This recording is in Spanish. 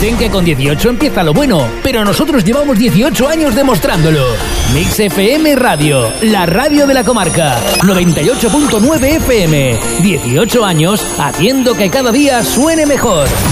Dicen que con 18 empieza lo bueno, pero nosotros llevamos 18 años demostrándolo. Mix FM Radio, la radio de la comarca. 98.9 FM. 18 años haciendo que cada día suene mejor.